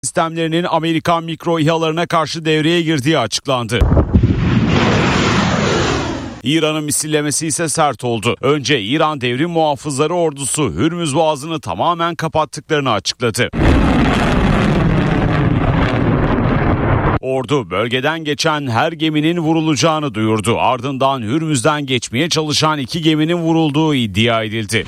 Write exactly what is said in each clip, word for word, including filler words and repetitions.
sistemlerinin Amerikan mikro İHA'larına karşı devreye girdiği açıklandı. İran'ın misillemesi ise sert oldu. Önce İran Devrim Muhafızları Ordusu Hürmüz Boğazı'nı tamamen kapattıklarını açıkladı. Ordu bölgeden geçen her geminin vurulacağını duyurdu. Ardından Hürmüz'den geçmeye çalışan iki geminin vurulduğu iddia edildi.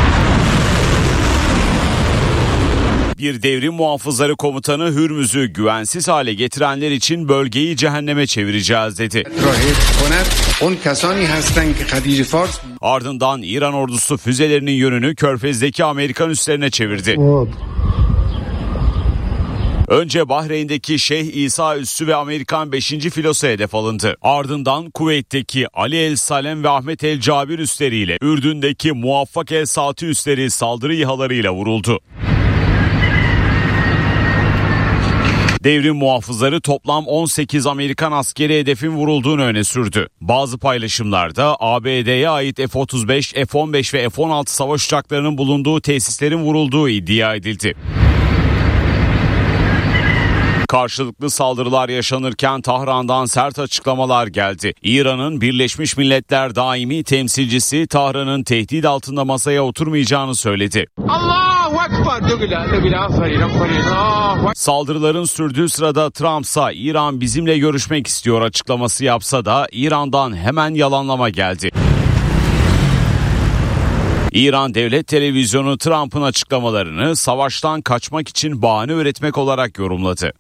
Bir devrim muhafızları komutanı Hürmüz'ü güvensiz hale getirenler için bölgeyi cehenneme çevireceğiz dedi. Ardından İran ordusu füzelerinin yönünü Körfez'deki Amerikan üslerine çevirdi. Önce Bahreyn'deki Şeyh İsa üssü ve Amerikan beşinci filosu hedef alındı. Ardından Kuveyt'teki Ali El Salem ve Ahmet El Cabir üsleriyle Ürdün'deki Muvaffak El Saati üsleri saldırı İHA'larıyla vuruldu. Devrim muhafızları toplam on sekiz Amerikan askeri hedefin vurulduğunu öne sürdü. Bazı paylaşımlarda A B D'ye ait F otuz beş, F on beş ve F on altı savaş uçaklarının bulunduğu tesislerin vurulduğu iddia edildi. Karşılıklı saldırılar yaşanırken Tahran'dan sert açıklamalar geldi. İran'ın Birleşmiş Milletler daimi temsilcisi Tahran'ın tehdit altında masaya oturmayacağını söyledi. Saldırıların sürdüğü sırada Trump'sa İran bizimle görüşmek istiyor açıklaması yapsa da İran'dan hemen yalanlama geldi. İran Devlet Televizyonu Trump'ın açıklamalarını savaştan kaçmak için bahane üretmek olarak yorumladı.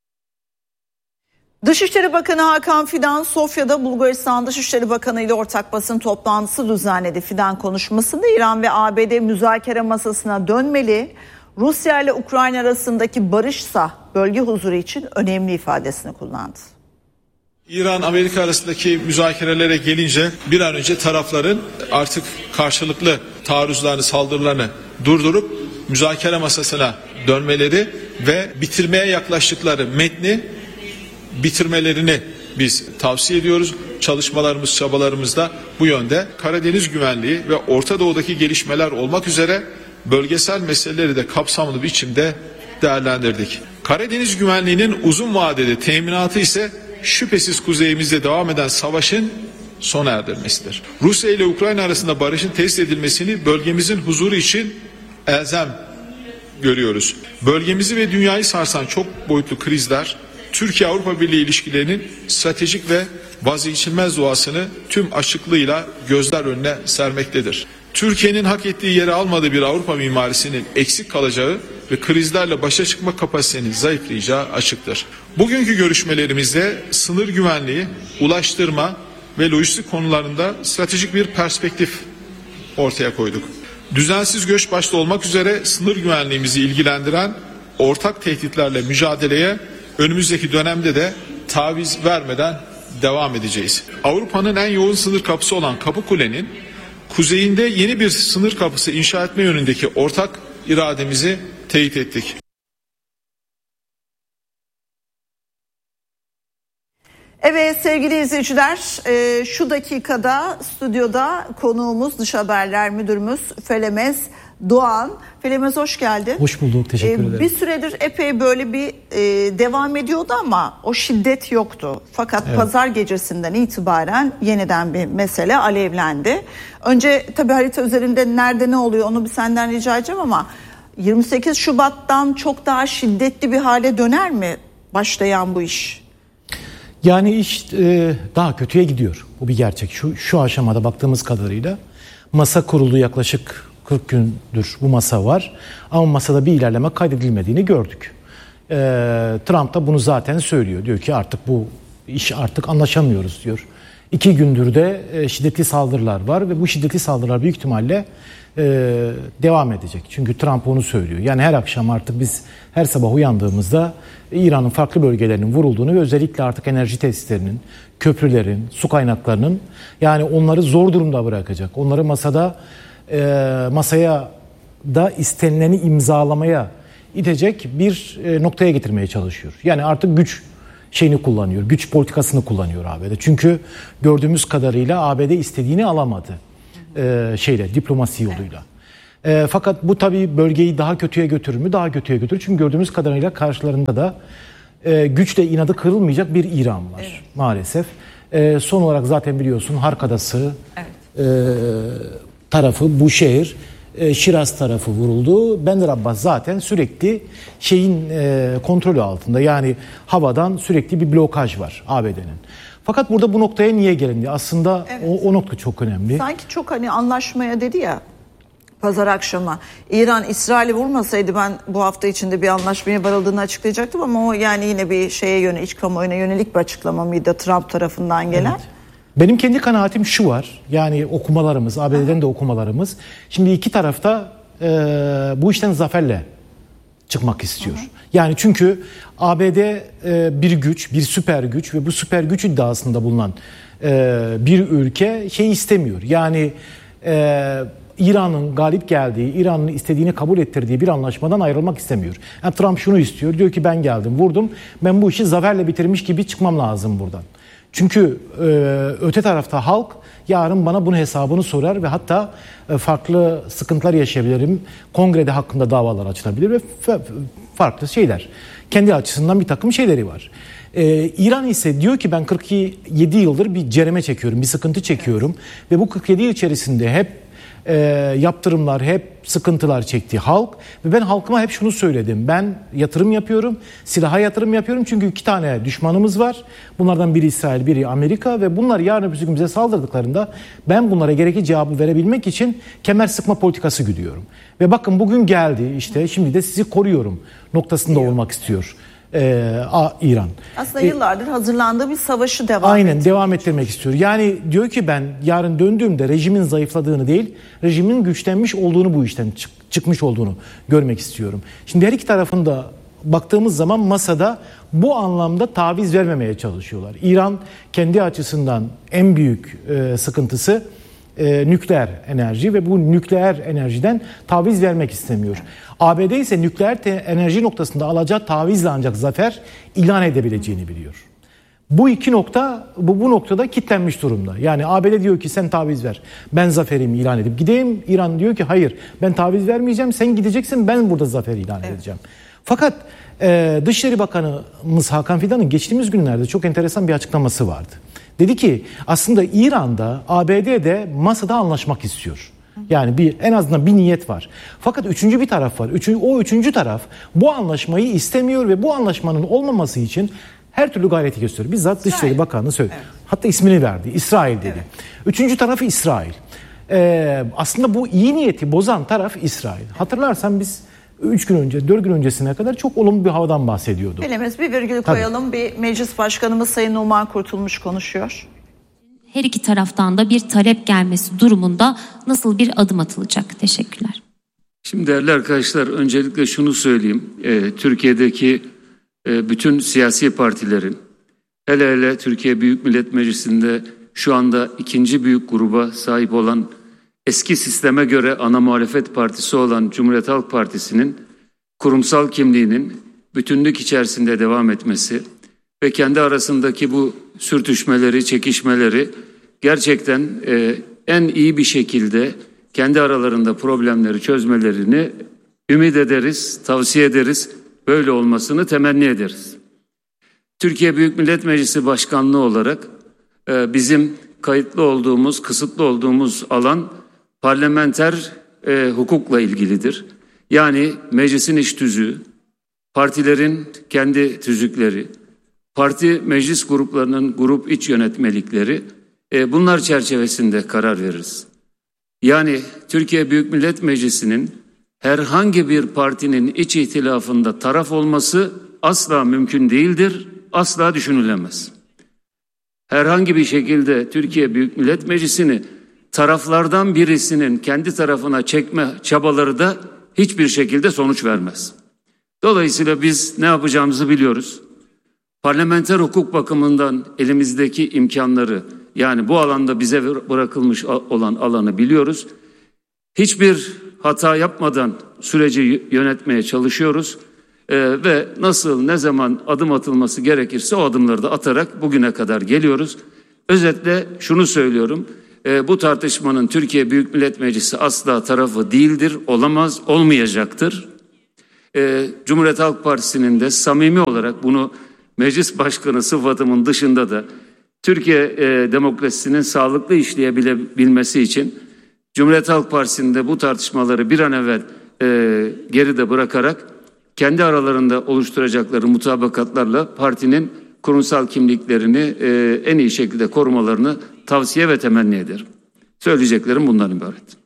Dışişleri Bakanı Hakan Fidan Sofya'da Bulgaristan Dışişleri Bakanı ile ortak basın toplantısı düzenledi. Fidan konuşmasında İran ve A B D müzakere masasına dönmeli, Rusya ile Ukrayna arasındaki barışsa bölge huzuru için önemli ifadesini kullandı. İran-Amerika arasındaki müzakerelere gelince bir an önce tarafların artık karşılıklı taarruzlarını, saldırılarını durdurup müzakere masasına dönmeleri ve bitirmeye yaklaştıkları metni bitirmelerini biz tavsiye ediyoruz. Çalışmalarımız, çabalarımız da bu yönde. Karadeniz güvenliği ve Orta Doğu'daki gelişmeler olmak üzere bölgesel meseleleri de kapsamlı biçimde değerlendirdik. Karadeniz güvenliğinin uzun vadede teminatı ise şüphesiz kuzeyimizde devam eden savaşın sona erdirmesidir. Rusya ile Ukrayna arasında barışın tesis edilmesini bölgemizin huzuru için elzem görüyoruz. Bölgemizi ve dünyayı sarsan çok boyutlu krizler Türkiye-Avrupa Birliği ilişkilerinin stratejik ve vazgeçilmez doğasını tüm açıklığıyla gözler önüne sermektedir. Türkiye'nin hak ettiği yere almadığı bir Avrupa mimarisinin eksik kalacağı ve krizlerle başa çıkma kapasitenin zayıflayacağı açıktır. Bugünkü görüşmelerimizde sınır güvenliği, ulaştırma ve lojistik konularında stratejik bir perspektif ortaya koyduk. Düzensiz göç başta olmak üzere sınır güvenliğimizi ilgilendiren ortak tehditlerle mücadeleye önümüzdeki dönemde de taviz vermeden devam edeceğiz. Avrupa'nın en yoğun sınır kapısı olan Kapıkule'nin kuzeyinde yeni bir sınır kapısı inşa etme yönündeki ortak irademizi teyit ettik. Evet sevgili izleyiciler, şu dakikada stüdyoda konuğumuz Dış Haberler Müdürümüz Felemez Doğan. Felemez hoş geldin. Hoş bulduk, teşekkür ederim. Bir süredir epey böyle bir e, devam ediyordu ama o şiddet yoktu. Fakat evet. Pazar gecesinden itibaren yeniden bir mesele alevlendi. Önce tabii harita üzerinde nerede ne oluyor onu bir senden rica edeceğim ama yirmi sekiz Şubat'tan çok daha şiddetli bir hale döner mi başlayan bu iş? Yani iş e, daha kötüye gidiyor. Bu bir gerçek. Şu, şu aşamada baktığımız kadarıyla masa kurulu yaklaşık kırk gündür bu masa var. Ama masada bir ilerleme kaydedilmediğini gördük. Ee, Trump da bunu zaten söylüyor. Diyor ki artık bu iş artık anlaşamıyoruz diyor. İki gündür de e, şiddetli saldırılar var ve bu şiddetli saldırılar büyük ihtimalle e, devam edecek. Çünkü Trump onu söylüyor. Yani her akşam artık biz her sabah uyandığımızda İran'ın farklı bölgelerinin vurulduğunu ve özellikle artık enerji tesislerinin, köprülerin, su kaynaklarının yani onları zor durumda bırakacak. Onları masada E, masaya da istenileni imzalamaya itecek bir e, noktaya getirmeye çalışıyor. Yani artık güç şeyini kullanıyor, güç politikasını kullanıyor A B D. Çünkü gördüğümüz kadarıyla A B D istediğini alamadı e, şeyle, diplomasi yoluyla. E, fakat bu tabii bölgeyi daha kötüye götürür mü? Daha kötüye götürür. Çünkü gördüğümüz kadarıyla karşılarında da e, güçle inadı kırılmayacak bir İran var, evet, maalesef. E, son olarak zaten biliyorsun Hark Adası, evet, e, tarafı, bu şehir, e, Şiraz tarafı vuruldu. Bandar Abbas zaten sürekli şeyin e, kontrolü altında. Yani havadan sürekli bir blokaj var A B D'nin. Fakat burada bu noktaya niye gelindi? Aslında evet, o, o nokta çok önemli. Sanki çok hani anlaşmaya dedi ya pazar akşamı. İran İsrail'i vurmasaydı ben bu hafta içinde bir anlaşmaya varıldığını açıklayacaktım ama o yani yine bir şeye yönelik, iç kamuoyuna yönelik bir açıklama mıydı Trump tarafından gelen? Evet. Benim kendi kanaatim şu var. Yani okumalarımız, A B D'den de okumalarımız. Şimdi iki tarafta e, bu işten zaferle çıkmak istiyor. Hı hı. Yani çünkü A B D e, bir güç, bir süper güç ve bu süper güç iddiasında bulunan e, bir ülke şey istemiyor. Yani e, İran'ın galip geldiği, İran'ın istediğini kabul ettirdiği bir anlaşmadan ayrılmak istemiyor. Yani Trump şunu istiyor, diyor ki ben geldim, vurdum, ben bu işi zaferle bitirmiş gibi çıkmam lazım buradan. Çünkü e, öte tarafta halk yarın bana bunun hesabını sorar ve hatta e, farklı sıkıntılar yaşayabilirim. Kongrede hakkında davalar açılabilir ve f- farklı şeyler. Kendi açısından bir takım şeyleri var. Ee, İran ise diyor ki ben kırk yedi yıldır bir cereme çekiyorum, bir sıkıntı çekiyorum. Evet. Ve bu kırk yedi yıl içerisinde hep e, yaptırımlar, hep sıkıntılar çekti halk. Ve ben halkıma hep şunu söyledim. Ben yatırım yapıyorum, silaha yatırım yapıyorum. Çünkü iki tane düşmanımız var. Bunlardan biri İsrail, biri Amerika. Ve bunlar yarın öbür gün bize saldırdıklarında ben bunlara gerekli cevabı verebilmek için kemer sıkma politikası güdüyorum. Ve bakın bugün geldi işte, şimdi de sizi koruyorum noktasında diyor, olmak istiyor Ee, A, İran. Aslında yıllardır ee, hazırlandığı bir savaşı devam Aynen ettirmek. devam ettirmek istiyor. Yani diyor ki ben yarın döndüğümde rejimin zayıfladığını değil, rejimin güçlenmiş olduğunu, bu işten çık, çıkmış olduğunu görmek istiyorum. Şimdi her iki tarafında baktığımız zaman masada bu anlamda taviz vermemeye çalışıyorlar. İran kendi açısından en büyük e, sıkıntısı e, nükleer enerji ve bu nükleer enerjiden taviz vermek istemiyor. A B D ise nükleer te- enerji noktasında alacağı tavizle ancak zafer ilan edebileceğini biliyor. Bu iki nokta bu, bu noktada kilitlenmiş durumda. Yani A B D diyor ki sen taviz ver, ben zaferimi ilan edip gideyim. İran diyor ki hayır, ben taviz vermeyeceğim, sen gideceksin, ben burada zafer ilan evet. edeceğim. Fakat e, Dışişleri Bakanımız Hakan Fidan'ın geçtiğimiz günlerde çok enteresan bir açıklaması vardı. Dedi ki aslında İran'da A B D'de masada anlaşmak istiyor. Yani bir en azından bir niyet var. Fakat üçüncü bir taraf var. Üçüncü, o üçüncü taraf bu anlaşmayı istemiyor ve bu anlaşmanın olmaması için her türlü gayreti gösteriyor. Bizzat Dışişleri Bakanı söyledi. Evet. Hatta ismini verdi. İsrail dedi. Evet. Üçüncü tarafı İsrail. Ee, aslında bu iyi niyeti bozan taraf İsrail. Evet. Hatırlarsan biz üç gün önce, dört gün öncesine kadar çok olumlu bir havadan bahsediyorduk. Bilemiz bir virgül koyalım. Tabii. Bir meclis başkanımız Sayın Numan Kurtulmuş konuşuyor. Her iki taraftan da bir talep gelmesi durumunda nasıl bir adım atılacak? Teşekkürler. Şimdi değerli arkadaşlar, öncelikle şunu söyleyeyim. Ee, Türkiye'deki e, bütün siyasi partilerin, hele hele Türkiye Büyük Millet Meclisi'nde şu anda ikinci büyük gruba sahip olan, eski sisteme göre ana muhalefet partisi olan Cumhuriyet Halk Partisi'nin kurumsal kimliğinin bütünlük içerisinde devam etmesi ve kendi arasındaki bu sürtüşmeleri, çekişmeleri gerçekten e, en iyi bir şekilde kendi aralarında problemleri çözmelerini ümit ederiz, tavsiye ederiz. Böyle olmasını temenni ederiz. Türkiye Büyük Millet Meclisi Başkanlığı olarak e, bizim kayıtlı olduğumuz, kısıtlı olduğumuz alan parlamenter e, hukukla ilgilidir. Yani meclisin iş tüzüğü, partilerin kendi tüzükleri, parti meclis gruplarının grup iç yönetmelikleri, e, bunlar çerçevesinde karar veririz. Yani Türkiye Büyük Millet Meclisi'nin herhangi bir partinin iç ihtilafında taraf olması asla mümkün değildir, asla düşünülemez. Herhangi bir şekilde Türkiye Büyük Millet Meclisi'ni taraflardan birisinin kendi tarafına çekme çabaları da hiçbir şekilde sonuç vermez. Dolayısıyla biz ne yapacağımızı biliyoruz. Parlamenter hukuk bakımından elimizdeki imkanları, yani bu alanda bize bırakılmış olan alanı biliyoruz. Hiçbir hata yapmadan süreci yönetmeye çalışıyoruz. Ee, ve nasıl, ne zaman adım atılması gerekirse o adımları da atarak bugüne kadar geliyoruz. Özetle şunu söylüyorum. E, bu tartışmanın Türkiye Büyük Millet Meclisi asla tarafı değildir, olamaz, olmayacaktır. E, Cumhuriyet Halk Partisi'nin de samimi olarak bunu meclis başkanı sıfatımın dışında da Türkiye e, demokrasisinin sağlıklı işleyebilmesi için Cumhuriyet Halk Partisi'nin de bu tartışmaları bir an evvel e, geride bırakarak kendi aralarında oluşturacakları mutabakatlarla partinin kurumsal kimliklerini e, en iyi şekilde korumalarını tavsiye ve temenni ederim. Söyleyeceklerim bundan ibaret.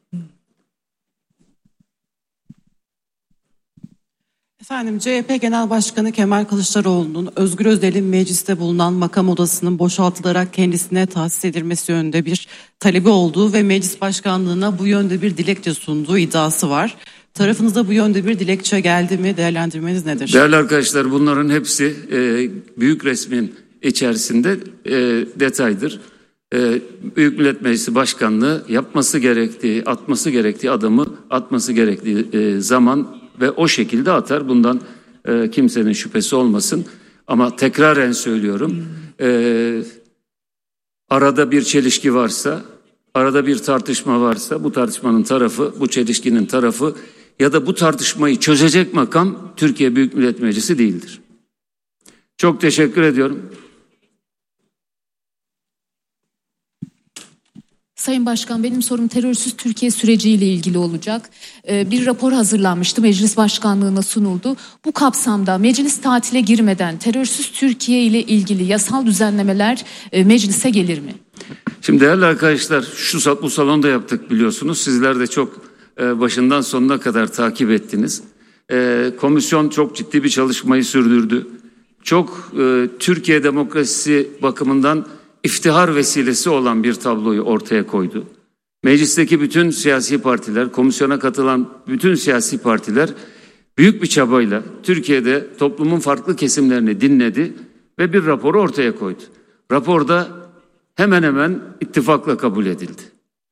Efendim, C H P Genel Başkanı Kemal Kılıçdaroğlu'nun Özgür Özel'in mecliste bulunan makam odasının boşaltılarak kendisine tahsis edilmesi yönünde bir talebi olduğu ve meclis başkanlığına bu yönde bir dilekçe sunduğu iddiası var. Tarafınıza bu yönde bir dilekçe geldi mi? Değerlendirmeniz nedir? Değerli arkadaşlar, bunların hepsi e, büyük resmin içerisinde e, detaydır. E, Büyük Millet Meclisi Başkanlığı yapması gerektiği, atması gerektiği adımı atması gerektiği e, zaman ve o şekilde atar. Bundan e, kimsenin şüphesi olmasın. Ama tekraren söylüyorum, e, arada bir çelişki varsa, arada bir tartışma varsa bu tartışmanın tarafı, bu çelişkinin tarafı ya da bu tartışmayı çözecek makam Türkiye Büyük Millet Meclisi değildir. Çok teşekkür ediyorum. Sayın Başkan, benim sorum terörsüz Türkiye süreciyle ilgili olacak. Ee, bir rapor hazırlanmıştı, meclis başkanlığına sunuldu. Bu kapsamda meclis tatile girmeden terörsüz Türkiye ile ilgili yasal düzenlemeler e, meclise gelir mi? Şimdi değerli arkadaşlar, şu bu salonda yaptık biliyorsunuz. Sizler de çok e, başından sonuna kadar takip ettiniz. E, komisyon çok ciddi bir çalışmayı sürdürdü. Çok e, Türkiye demokrasisi bakımından iftihar vesilesi olan bir tabloyu ortaya koydu. Meclisteki bütün siyasi partiler, komisyona katılan bütün siyasi partiler büyük bir çabayla Türkiye'de toplumun farklı kesimlerini dinledi ve bir raporu ortaya koydu. Raporda hemen hemen ittifakla kabul edildi.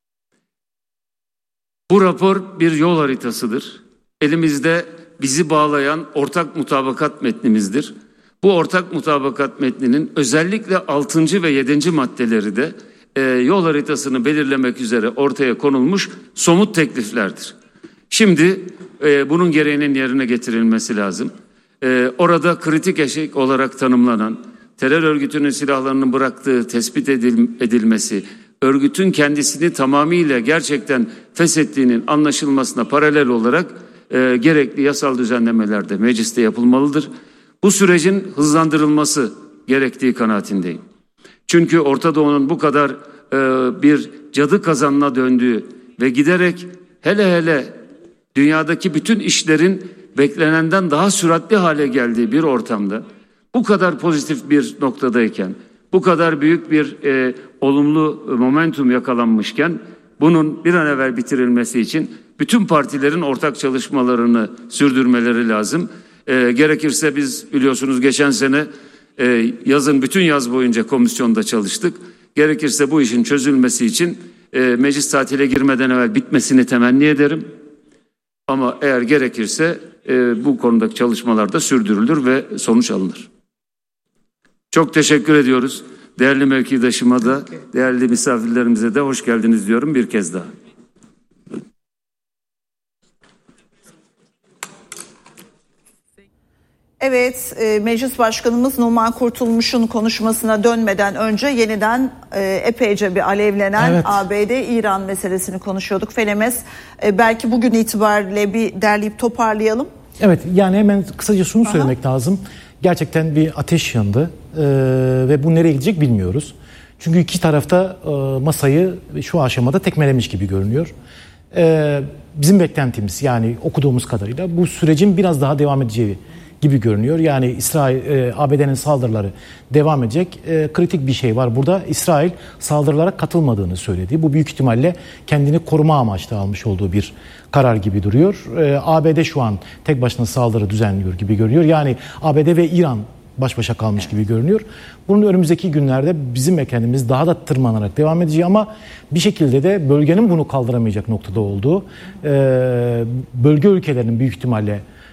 Bu rapor bir yol haritasıdır. Elimizde bizi bağlayan ortak mutabakat metnimizdir. Bu ortak mutabakat metninin özellikle altıncı ve yedinci maddeleri de e, yol haritasını belirlemek üzere ortaya konulmuş somut tekliflerdir. Şimdi e, bunun gereğinin yerine getirilmesi lazım. E, orada kritik eşik olarak tanımlanan terör örgütünün silahlarının bıraktığı tespit edil, edilmesi, örgütün kendisini tamamıyla gerçekten feshettiğinin anlaşılmasına paralel olarak e, gerekli yasal düzenlemeler de mecliste yapılmalıdır. Bu sürecin hızlandırılması gerektiği kanaatindeyim. Çünkü Orta Doğu'nun bu kadar e, bir cadı kazanına döndüğü ve giderek hele hele dünyadaki bütün işlerin beklenenden daha süratli hale geldiği bir ortamda, bu kadar pozitif bir noktadayken, bu kadar büyük bir e, olumlu momentum yakalanmışken, bunun bir an evvel bitirilmesi için bütün partilerin ortak çalışmalarını sürdürmeleri lazım. E, gerekirse biz biliyorsunuz geçen sene e, yazın bütün yaz boyunca komisyonda çalıştık. Gerekirse bu işin çözülmesi için e, meclis tatile girmeden evvel bitmesini temenni ederim. Ama eğer gerekirse e, bu konudaki çalışmalar da sürdürülür ve sonuç alınır. Çok teşekkür ediyoruz. Değerli mevkidaşıma da, değerli misafirlerimize de hoş geldiniz diyorum bir kez daha. Evet, e, Meclis Başkanımız Numan Kurtulmuş'un konuşmasına dönmeden önce yeniden e, epeyce bir alevlenen evet. A B D-İran meselesini konuşuyorduk. Felemes, e, belki bugün itibariyle bir derleyip toparlayalım. Evet, yani hemen kısaca şunu Aha. söylemek lazım. Gerçekten bir ateş yandı e, ve bu nereye gidecek bilmiyoruz. Çünkü iki tarafta e, masayı şu aşamada tekmelemiş gibi görünüyor. E, bizim beklentimiz, yani okuduğumuz kadarıyla bu sürecin biraz daha devam edeceği gibi görünüyor. Yani İsrail, e, A B D'nin saldırıları devam edecek. E, kritik bir şey var burada. İsrail saldırılara katılmadığını söyledi. Bu büyük ihtimalle kendini koruma amaçlı almış olduğu bir karar gibi duruyor. E, A B D şu an tek başına saldırı düzenliyor gibi görünüyor. Yani A B D ve İran baş başa kalmış gibi görünüyor. Bunun önümüzdeki günlerde bizim beklentimiz daha da tırmanarak devam edeceği ama bir şekilde de bölgenin bunu kaldıramayacak noktada olduğu, e, bölge ülkelerinin büyük ihtimalle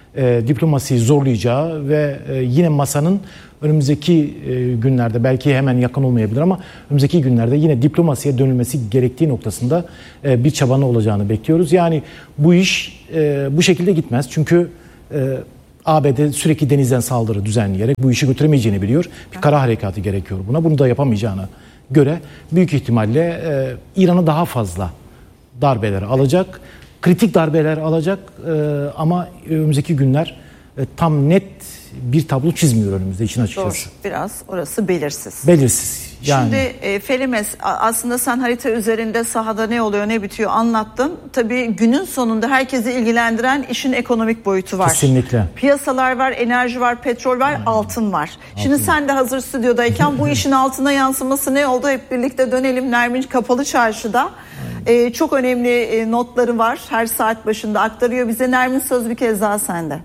e, diplomasiyi zorlayacağı ve e, yine masanın önümüzdeki e, günlerde, belki hemen yakın olmayabilir ama önümüzdeki günlerde yine diplomasiye dönülmesi gerektiği noktasında e, bir çabanın olacağını bekliyoruz. Yani bu iş e, bu şekilde gitmez. Çünkü e, A B D sürekli denizden saldırı düzenleyerek bu işi götüremeyeceğini biliyor. Bir kara harekatı gerekiyor buna. Bunu da yapamayacağına göre büyük ihtimalle e, İran'a daha fazla darbeler alacak. Kritik darbeler alacak e, ama önümüzdeki günler e, tam net bir tablo çizmiyor önümüzde, için açıkçası. Doğru. Biraz orası belirsiz. Belirsiz. Yani. Şimdi e, Felimes, aslında sen harita üzerinde sahada ne oluyor ne bitiyor anlattın. Tabii günün sonunda herkesi ilgilendiren işin ekonomik boyutu var. Kesinlikle. Piyasalar var, enerji var, petrol var, Aynen. altın var. Altın. Şimdi sen de hazır stüdyodayken bu işin altına yansıması ne oldu? Hep birlikte dönelim. Nermin Kapalı Çarşı'da e, çok önemli e, notları var. Her saat başında aktarıyor bize. Nermin, söz bir kez daha sende.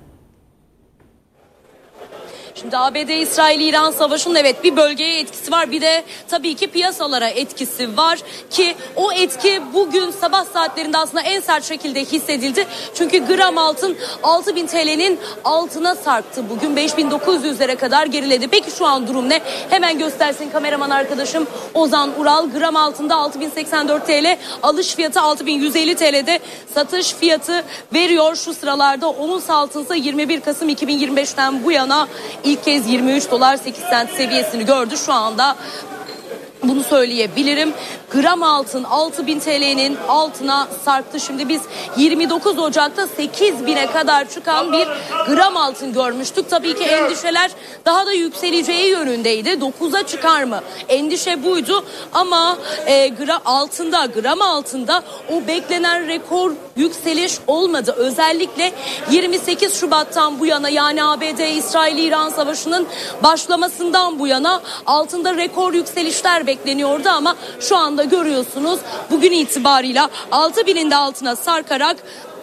Şimdi A B D-İsrail-İran savaşının evet bir bölgeye etkisi var, bir de tabii ki piyasalara etkisi var ki o etki bugün sabah saatlerinde aslında en sert şekilde hissedildi. Çünkü gram altın altı bin T L'nin altına sarktı. Bugün beş bin dokuz yüzlere kadar geriledi. Peki şu an durum ne? Hemen göstersin kameraman arkadaşım Ozan Ural. Gram altında altı bin seksen dört T L, alış fiyatı altı bin yüz elli T L'de satış fiyatı veriyor şu sıralarda. Ons altınsa yirmi bir Kasım iki bin yirmi beşten bu yana İlk kez yirmi üç dolar sekiz sent seviyesini gördü şu anda. Bunu söyleyebilirim. Gram altın altı bin T L'nin altına sarktı. Şimdi biz yirmi dokuz Ocak'ta sekiz bine kadar çıkan bir gram altın görmüştük. Tabii ki endişeler daha da yükseleceği yönündeydi. dokuza çıkar mı? Endişe buydu ama e, gram altında, gram altında o beklenen rekor yükseliş olmadı. Özellikle yirmi sekiz Şubat'tan bu yana, yani A B D-İsrail-İran savaşının başlamasından bu yana altında rekor yükselişler bekleniyordu ama şu anda görüyorsunuz bugün itibarıyla altı binin de altına sarkarak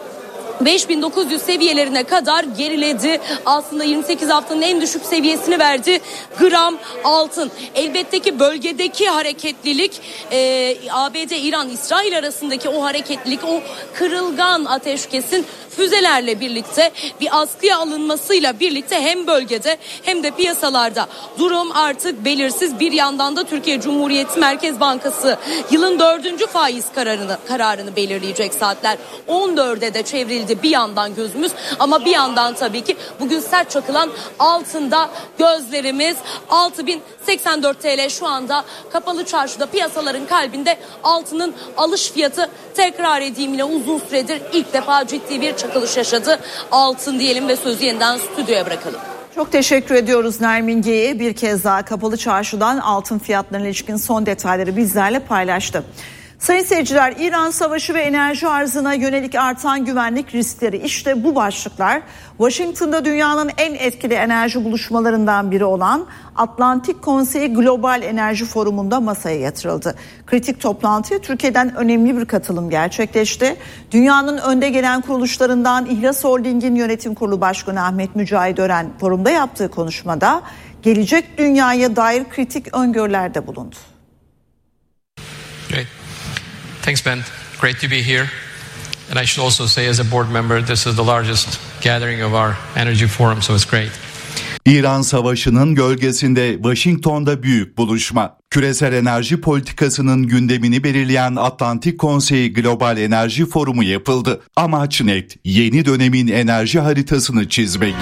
beş bin dokuz yüz seviyelerine kadar geriledi. Aslında yirmi sekiz haftanın en düşük seviyesini verdi gram altın. Elbette ki bölgedeki hareketlilik, e, A B D, İran, İsrail arasındaki o hareketlilik, o kırılgan ateşkesin füzelerle birlikte bir askıya alınmasıyla birlikte hem bölgede hem de piyasalarda durum artık belirsiz. Bir yandan da Türkiye Cumhuriyeti Merkez Bankası yılın dördüncü faiz kararını kararını belirleyecek saatler on dörde de çevrildi bir yandan gözümüz, ama bir yandan tabii ki bugün sert çakılan altında gözlerimiz. altı bin seksen dört T L şu anda Kapalı Çarşı'da, piyasaların kalbinde altının alış fiyatı. Tekrar edeyim, yine uzun süredir ilk defa ciddi bir çakılış yaşadı altın diyelim ve sözü yeniden stüdyoya bırakalım. Çok teşekkür ediyoruz Nermin Ge'ye. Bir kez daha Kapalı Çarşı'dan altın fiyatlarına ilişkin son detayları bizlerle paylaştı. Sayın seyirciler, İran savaşı ve enerji arzına yönelik artan güvenlik riskleri, işte bu başlıklar Washington'da dünyanın en etkili enerji buluşmalarından biri olan Atlantik Konseyi Global Enerji Forumu'nda masaya yatırıldı. Kritik toplantıya Türkiye'den önemli bir katılım gerçekleşti. Dünyanın önde gelen kuruluşlarından İhlas Holding'in yönetim kurulu başkanı Ahmet Mücahit Ören forumda yaptığı konuşmada gelecek dünyaya dair kritik öngörülerde bulundu. Great. Thanks, Ben. Great to be here. And I should also say, as a board member, this is the largest gathering of our energy forum, so it's great. İran Savaşı'nın gölgesinde Washington'da büyük buluşma. Küresel enerji politikasının gündemini belirleyen Atlantik Konseyi Global Enerji Forumu yapıldı. Amaç net, yeni dönemin enerji haritasını çizmek.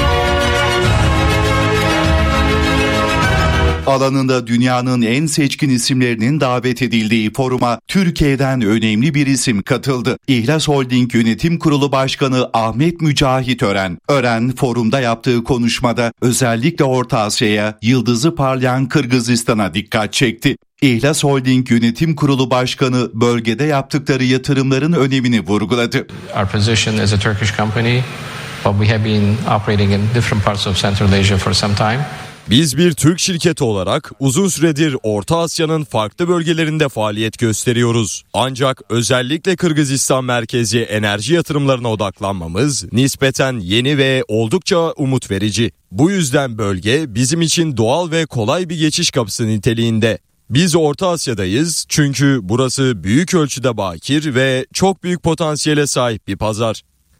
Alanında dünyanın en seçkin isimlerinin davet edildiği foruma Türkiye'den önemli bir isim katıldı. İhlas Holding Yönetim Kurulu Başkanı Ahmet Mücahit Ören. Ören forumda yaptığı konuşmada özellikle Orta Asya'ya, yıldızı parlayan Kırgızistan'a dikkat çekti. İhlas Holding Yönetim Kurulu Başkanı bölgede yaptıkları yatırımların önemini vurguladı. Our position as a Turkish company, but we have been operating in different parts of Central Asia for some time. Biz bir Türk şirketi olarak uzun süredir Orta Asya'nın farklı bölgelerinde faaliyet gösteriyoruz. Ancak özellikle Kırgızistan merkezi enerji yatırımlarına odaklanmamız nispeten yeni ve oldukça umut verici. Bu yüzden bölge bizim için doğal ve kolay bir geçiş kapısı niteliğinde. Biz Orta Asya'dayız çünkü burası büyük ölçüde bakir ve çok büyük potansiyele sahip bir pazar.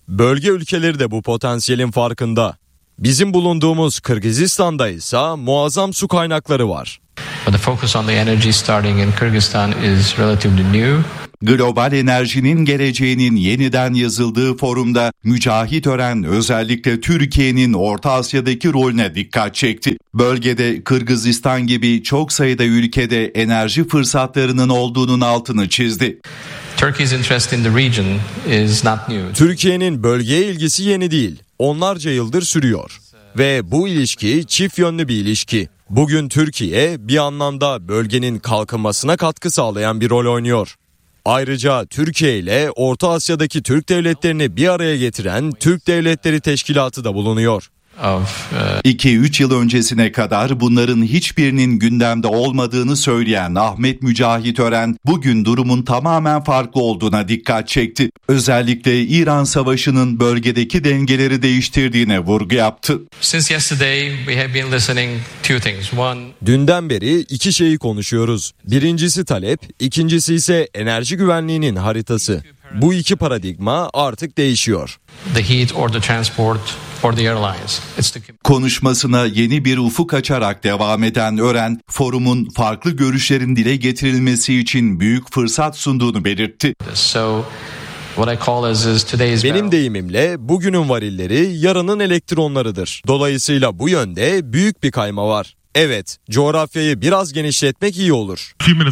Bölge ülkeleri de bu potansiyelin farkında. Bizim bulunduğumuz Kırgızistan'da ise muazzam su kaynakları var. But the focus on the energy starting in Kyrgyzstan is relatively new. Global enerjinin geleceğinin yeniden yazıldığı forumda Mücahit Ören özellikle Türkiye'nin Orta Asya'daki rolüne dikkat çekti. Bölgede Kırgızistan gibi çok sayıda ülkede enerji fırsatlarının olduğunun altını çizdi. Turkey's interest in the region is not new. Türkiye'nin bölgeye ilgisi yeni değil. Onlarca yıldır sürüyor. Ve bu ilişki çift yönlü bir ilişki. Bugün Türkiye bir anlamda bölgenin kalkınmasına katkı sağlayan bir rol oynuyor. Ayrıca Türkiye ile Orta Asya'daki Türk devletlerini bir araya getiren Türk Devletleri Teşkilatı da bulunuyor. iki üç yıl öncesine kadar bunların hiçbirinin gündemde olmadığını söyleyen Ahmet Mücahit Ören bugün durumun tamamen farklı olduğuna dikkat çekti. Özellikle İran Savaşı'nın bölgedeki dengeleri değiştirdiğine vurgu yaptı. Since yesterday we have been listening two things. One, Dünden beri iki şeyi konuşuyoruz. Birincisi talep, ikincisi ise enerji güvenliğinin haritası. Bu iki paradigma artık değişiyor. the heat or the transport or the airlines. It's the Konuşmasına yeni bir ufuk açarak devam eden Ören, forumun farklı görüşlerin dile getirilmesi için büyük fırsat sunduğunu belirtti. So what I call as is today's Benim deyimimle bugünün varilleri yarının elektronlarıdır. Dolayısıyla bu yönde büyük bir kayma var. Evet, coğrafyayı biraz genişletmek iyi olur.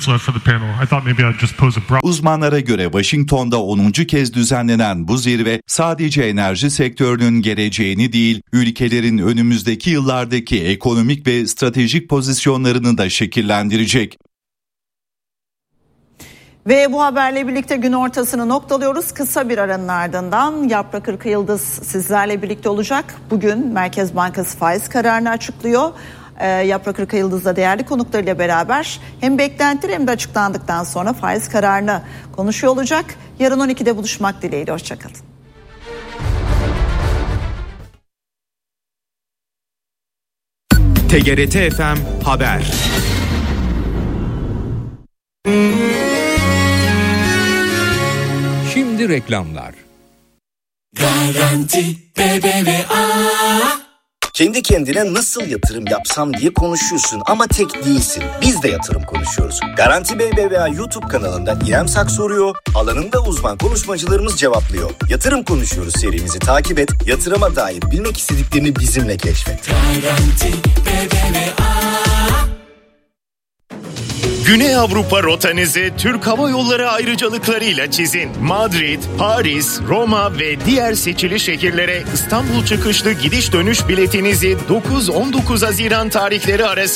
Uzmanlara göre Washington'da onuncu kez düzenlenen bu zirve sadece enerji sektörünün geleceğini değil, ülkelerin önümüzdeki yıllardaki ekonomik ve stratejik pozisyonlarını da şekillendirecek. Ve bu haberle birlikte gün ortasını noktalıyoruz. Kısa bir aranın ardından Yaprak Irkı Yıldız sizlerle birlikte olacak. Bugün Merkez Bankası faiz kararını açıklıyor. Ee, Yaprak Irkı Yıldız'la değerli konuklarıyla beraber hem beklentiler hem de açıklandıktan sonra faiz kararını konuşuyor olacak. Yarın on ikide buluşmak dileğiyle. Hoşçakalın. T G R T F M Haber. Şimdi reklamlar. Garanti B B V A. Kendi kendine nasıl yatırım yapsam diye konuşuyorsun ama tek değilsin. Biz de yatırım konuşuyoruz. Garanti B B V A YouTube kanalında İrem Sak soruyor, alanında uzman konuşmacılarımız cevaplıyor. Yatırım konuşuyoruz serimizi takip et, yatırıma dair bilmek istediklerini bizimle keşfet. Garanti B B V A. Güney Avrupa rotanızı Türk Hava Yolları ayrıcalıklarıyla çizin. Madrid, Paris, Roma ve diğer seçili şehirlere İstanbul çıkışlı gidiş dönüş biletinizi dokuz on dokuz Haziran tarihleri arasında